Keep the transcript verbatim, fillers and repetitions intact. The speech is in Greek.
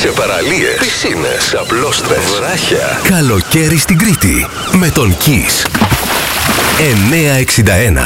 σε παραλίες, πισίνες, απλόστρες, βράχια. Καλοκαίρι στην Κρήτη με τον Kiss. εννιακόσια εξήντα ένα.